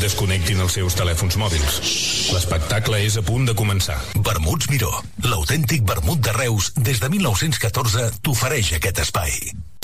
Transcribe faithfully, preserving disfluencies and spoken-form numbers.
desconnectin els seus telèfons mòbils. L'espectacle és a punt de començar. Vermuts Miró, l'autèntic vermut de Reus des de mil nou-cents catorze t'ofereix aquest espai.